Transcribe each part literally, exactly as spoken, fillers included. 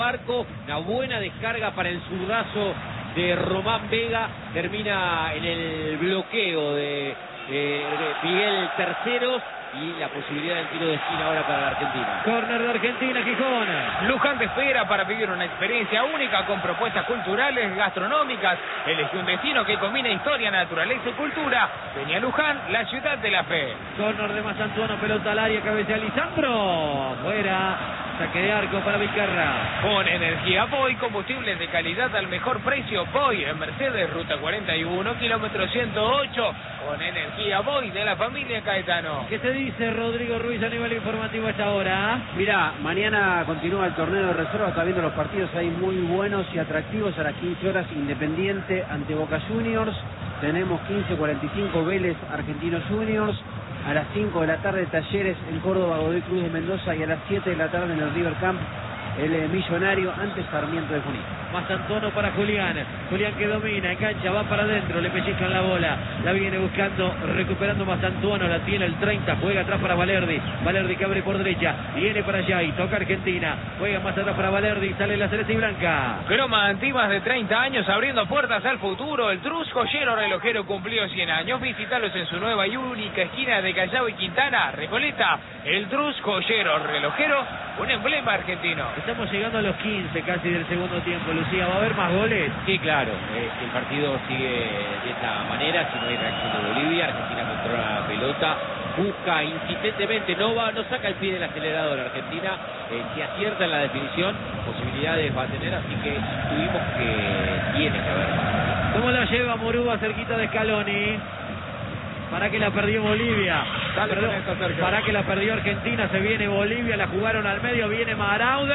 Arco, una buena descarga para el zurdazo de Román Vega, termina en el bloqueo de, de, de Miguel Terceros y la posibilidad del tiro de esquina ahora para la Argentina. Córner de Argentina, Gijón. Luján te espera para vivir una experiencia única con propuestas culturales, gastronómicas. Elige un destino que combina historia, naturaleza y cultura. Venía Luján, la ciudad de la fe. Córner de Mazantuono, pelota al área, cabecea Lisandro. Fuera. Saque de arco para Vizcarra. Con energía Boy, combustible de calidad al mejor precio. Boy en Mercedes, ruta cuarenta y uno, kilómetro ciento ocho. Con energía Boy de la familia Caetano. ¿Qué se dice Rodrigo Ruiz a nivel informativo a esta hora? Mirá, mañana continúa el torneo de reserva, está viendo los partidos ahí muy buenos y atractivos. A las quince horas Independiente ante Boca Juniors. Tenemos quince cuarenta y cinco Vélez Argentinos Juniors. A las cinco de la tarde Talleres en Córdoba, Godoy Cruz de Mendoza, y a las siete de la tarde en el River Camp el eh, Millonario ante Sarmiento de Junín. Mazantuono para Julián. Julián que domina, engancha, va para adentro, le pellizcan la bola. La viene buscando, recuperando Mazantuono, la tiene el treinta, juega atrás para Valerdi. Valerdi que abre por derecha, viene para allá y toca Argentina. Juega más atrás para Valerdi, sale la celeste y blanca. Croma Antiguas de treinta años abriendo puertas al futuro. El Trus Joyero Relojero cumplió cien años. Visítalos en su nueva y única esquina de Callao y Quintana, Recoleta. El Trus Joyero Relojero, un emblema argentino. Estamos llegando a los quince casi del segundo tiempo, Lucía. ¿Va a haber más goles? Sí, claro. Eh, si el partido sigue de esta manera, si no hay reacción de Bolivia, Argentina controla la pelota, busca insistentemente, no va, no saca el pie del acelerador. Argentina, eh, si acierta en la definición, posibilidades va a tener, así que tuvimos que tiene que haber más. ¿Cómo la lleva Murúa cerquita de Scaloni? Para que la perdió Bolivia. Dale, Perdón, esta, para que la perdió Argentina. Se viene Bolivia, la jugaron al medio. Viene Maraude.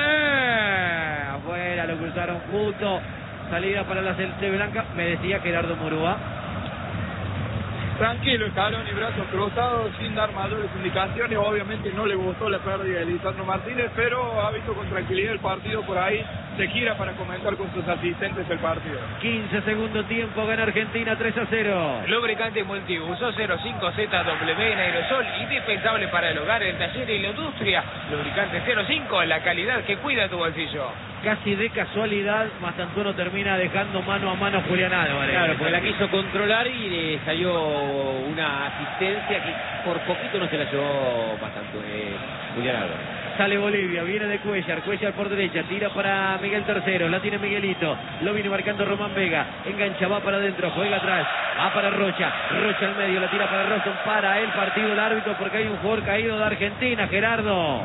Afuera, lo cruzaron justo. Salida para la celeste blanca. Me decía Gerardo Murúa. Tranquilo, Scaloni, brazos cruzados, sin dar mayores indicaciones. Obviamente no le gustó la pérdida de Lisandro Martínez, pero ha visto con tranquilidad el partido. Por ahí se gira para comentar con sus asistentes el partido. quince segundo tiempo, gana Argentina tres a cero. Lubricante multiuso cero cinco Z W en aerosol, indispensable para el hogar, el taller y la industria. Lubricante cero cinco, la calidad que cuida tu bolsillo. Casi de casualidad, Mazantuono termina dejando mano a mano a Julián Álvarez. Claro, porque la quiso controlar y le salió una asistencia que por poquito no se la llevó bastante eh, Julián Álvarez. Sale Bolivia, viene de Cuellar, Cuellar por derecha, tira para Miguel Tercero, la tiene Miguelito, lo viene marcando Román Vega, engancha, va para adentro, juega atrás, va para Rocha, Rocha al medio, la tira para Roston, para el partido el árbitro porque hay un jugador caído de Argentina, Gerardo.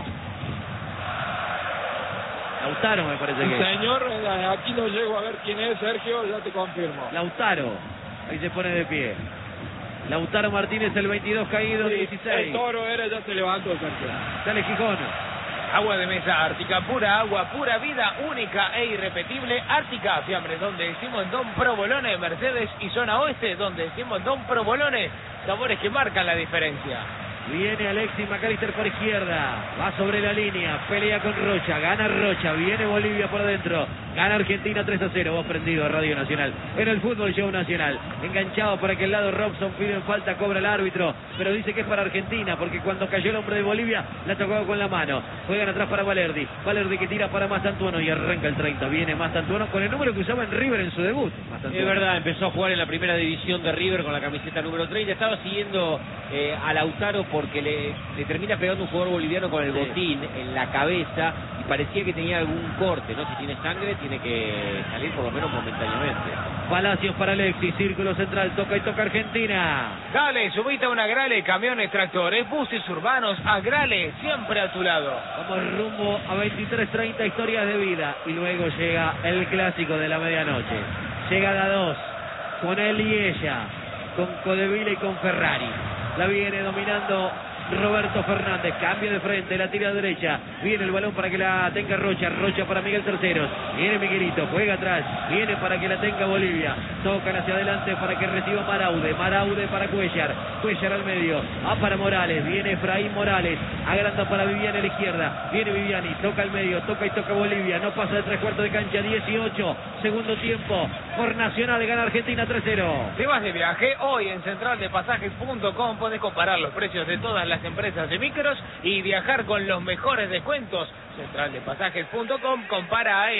Lautaro me parece que es. Señor, aquí no llego a ver quién es, Sergio, ya te confirmo. Lautaro, ahí se pone de pie. Lautaro Martínez, el veintidós caído, Sí, dieciséis. el toro era, ya se levantó, Sergio. Sale Gijón. Agua de mesa Ártica, pura agua, pura vida, única e irrepetible. Ártica, fiambre, donde decimos Don Provolone, Mercedes y zona oeste, donde decimos Don Provolone. Sabores que marcan la diferencia. Viene Alexis McAllister por izquierda, va sobre la línea, pelea con Rocha, gana Rocha, viene Bolivia por adentro, gana Argentina tres a cero, vos prendido a Radio Nacional, en el Fútbol Show Nacional, enganchado por aquel lado Robson, pide en falta, cobra el árbitro, pero dice que es para Argentina, porque cuando cayó el hombre de Bolivia, la tocó con la mano, juegan atrás para Valerdi, Valerdi que tira para Mazantuono y arranca el treinta, viene Mazantuono con el número que usaba en River en su debut. Es verdad, empezó a jugar en la primera división de River con la camiseta número treinta, estaba siguiendo eh, a Lautaro porque le, le termina pegando un jugador boliviano con el botín en la cabeza y parecía que tenía algún corte, ¿no? Si tiene sangre tiene que salir por lo menos momentáneamente. Palacios para Alexis, círculo central, toca y toca Argentina. Dale, subite a una Grale, camiones, tractores, buses urbanos, a Grale, siempre a tu lado. Vamos rumbo a veintitrés treinta, historias de vida, y luego llega el clásico de la medianoche. Llega la dos, con él y ella, con Codevila y con Ferrari. La viene dominando Roberto Fernández, cambio de frente, la tira derecha, viene el balón para que la tenga Rocha, Rocha para Miguel Terceros, viene Miguelito, juega atrás, viene para que la tenga Bolivia, tocan hacia adelante para que reciba Maraude, Maraude para Cuellar, Cuellar al medio, va para Morales, viene Efraín Morales, agranda para Viviani a la izquierda, viene Viviani, toca al medio, toca y toca Bolivia, no pasa de tres cuartos de cancha, dieciocho, segundo tiempo, por Nacional gana Argentina tres cero. Te vas de viaje, hoy en central de pasajes punto com podés comparar los precios de todas las empresas de micros y viajar con los mejores descuentos. central de pasajes punto com compara a